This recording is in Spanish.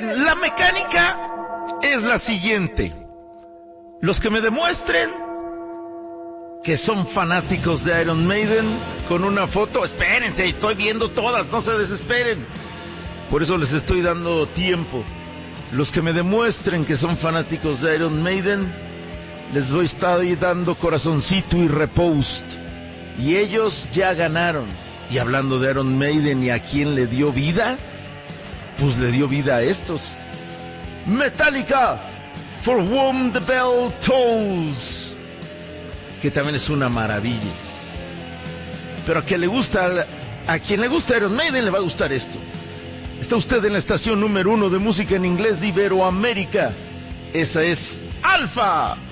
Miren, la mecánica es la siguiente. Los que me demuestren que son fanáticos de Iron Maiden con una foto, espérense, estoy viendo todas, no se desesperen. Por eso les estoy dando tiempo. Los que me demuestren que son fanáticos de Iron Maiden, les voy a estar dando corazoncito y repost. Y ellos ya ganaron. Y hablando de Iron Maiden y a quién le dio vida, pues le dio vida a estos. Metallica, For Whom the Bell Tolls, que también es una maravilla. Pero a quien le gusta Iron Maiden le va a gustar esto. Está usted en la estación número 1 de música en inglés de Iberoamérica. Esa es Alfa.